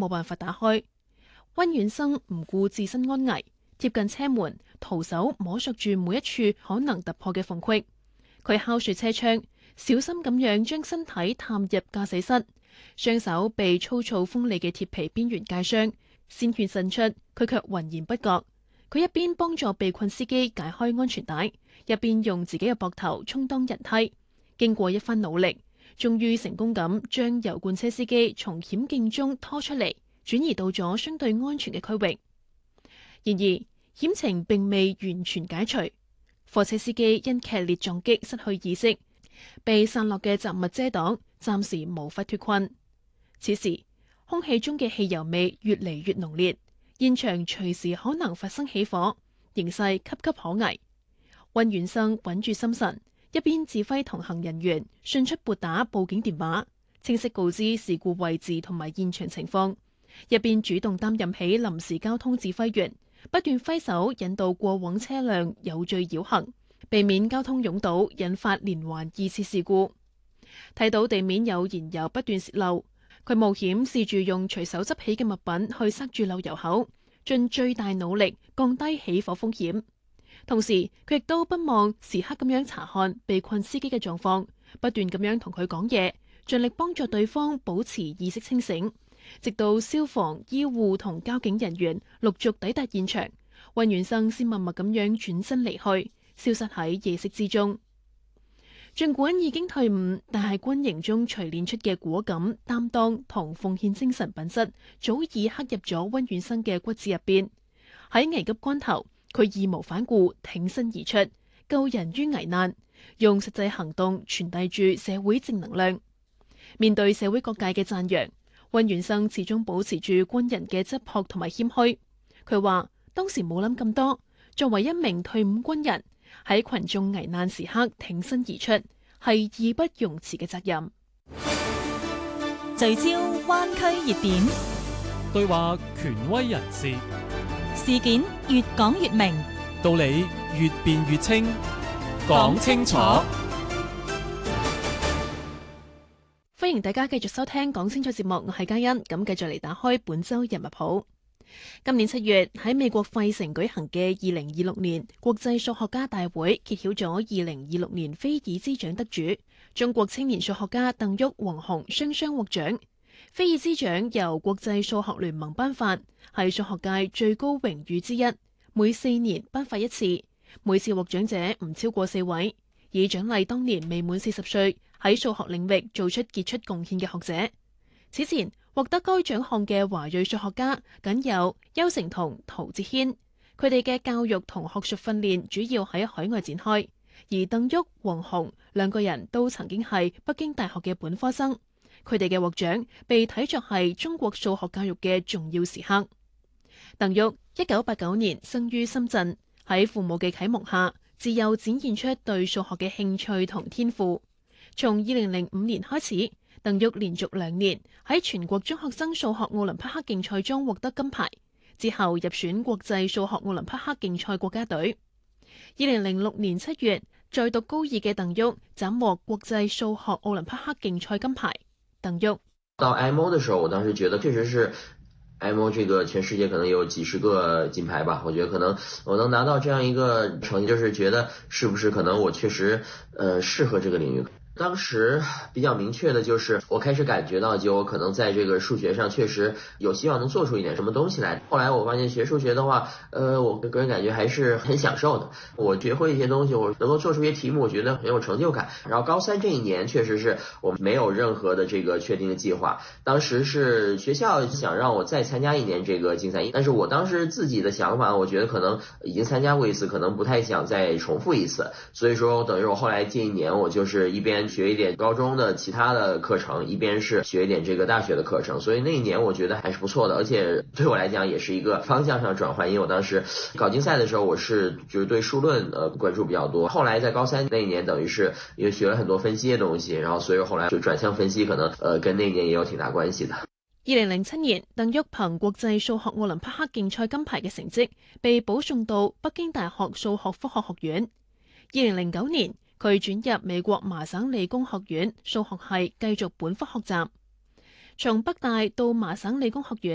冇辦法打開。溫遠生唔顧自身安危，貼近車門，徒手摸索住每一處可能突破嘅縫隙。佢敲碎車窗，小心咁樣將身體探入駕駛室，雙手被粗糙鋒利嘅鐵皮邊緣界傷，鮮血滲出，佢卻渾然不覺。佢一邊幫助被困司機解開安全帶，一邊用自己嘅膊頭充當人梯。經過一番努力，終於成功咁將油罐車司機從險境中拖出嚟，轉移到咗相對安全嘅區域。然而，險情並未完全解除，貨車司機因劇烈撞擊失去意識，被散落嘅雜物遮擋，暫時無法脫困。此時，空氣中嘅汽油味越嚟越濃烈，現場隨時可能發生起火，形勢岌岌可危。溫遠生穩住心神，一邊指揮同行人員迅速撥打報警電話，清晰告知事故位置同埋現場情況，一邊主動擔任起臨時交通指揮員，不斷揮手引導過往車輛有序繞行，避免交通擁堵，引發連環2次事故。睇到地面有燃油不斷洩漏，佢冒險試住用隨手執起嘅物品去塞住漏油口，盡最大努力降低起火風險。同時，佢亦都不忘時刻咁樣查看被困司機嘅狀況，不斷咁樣同佢講嘢，盡力幫助對方保持意識清醒。直到消防、醫護同交警人員陸續抵達現場，溫遠生先默默咁樣轉身離去，消失喺夜色之中。儘管已經退伍，但係軍營中錘煉出嘅果敢、擔當同奉獻精神品質，早已刻入咗溫遠生嘅骨子入邊。喺危急關頭，佢義無反顧挺身而出，救人於危難，用實際行動傳遞住社會正能量。面對社會各界嘅讚揚，溫遠生始終保持住軍人嘅質樸同埋謙虛。佢話當時冇諗咁多，作為一名退伍軍人，喺群眾危難時刻挺身而出，係義不容辭嘅責任。 聚焦灣區熱點， 對話權威人士， 事件越講越明， 道理越辯越清，講清楚。 歡迎大家繼續收聽講清楚節目，我係嘉欣。咁繼續嚟打開本周人物譜。今年7月喺美國費城舉行嘅2026年國際數學家大會揭曉咗2026年菲爾茲獎得主，中國青年數學家鄧旭、王鴻雙雙獲獎。菲爾茲獎由國際數學聯盟頒發，係數學界最高榮譽之一，每4年頒發一次，每次獲獎者唔超過4位，以獎勵當年未滿40歲喺數學領域做出傑出貢獻嘅學者。此前獲得該獎項嘅華裔數學家僅有邱成桐、陶哲軒，佢哋嘅教育同學術訓練主要喺海外展開，而鄧旭、王鴻兩個人都曾經係北京大學嘅本科生，佢哋嘅獲獎被睇作係中國數學教育嘅重要時刻。鄧旭1989年生於深圳，喺父母嘅啟蒙下，自幼展現出對數學嘅興趣同天賦。從2005年開始，鄧旭連續2年喺全國中學生數學奧林匹克競賽中獲得金牌，之後入選國際數學奧林匹克競賽國家隊。2006年7月，在讀高2嘅鄧旭斬獲國際數學奧林匹克競賽金牌。鄧旭到 IMO 的時候，我當時覺得確實是 IMO 這個全世界可能有幾十個金牌吧，我覺得可能我能拿到這樣一個成績，就是覺得是不是可能我確實適合這個領域。當時比較明確的就是我開始感覺到就我可能在這個數學上確實有希望能做出一點什麼東西來。後來我發現學數學的話，我個人感覺還是很享受的。我學會一些東西，我能夠做出一些題目，我覺得很有成就感。然後高3這一年確實是我沒有任何的這個確定的計劃，當時是學校想讓我再參加一年這個競賽，但是我當時自己的想法，我覺得可能已經參加過一次，可能不太想再重複一次，所以說等於我後來這一年我就是一邊學一點高中的其他的課程，一邊是學一點這個大學的課程，所以那一年我覺得還是不錯的，而且對我來講也是一個方向上轉換，因為我當時搞競賽的時候我是就是對數論關注比較多，後來在高3那一年等於是因為學了很多分析的東西，然後所以後來就轉向分析，可能跟那一年也有挺大關係的。 2007年，鄧旭憑國際數學奧林匹克競賽金牌嘅成績，被保送到北京大學數學科學學院。2009年，佢轉入美國麻省理工學院數學系繼續本科學習。從北大到麻省理工學院